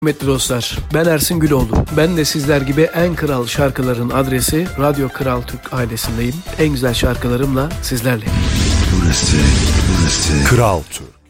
Kıymetli dostlar, ben Ersin Güloğlu. Ben de sizler gibi en kral şarkıların adresi Radyo Kral Türk ailesindeyim. En güzel şarkılarımla sizlerleyim. Burası Kral Türk.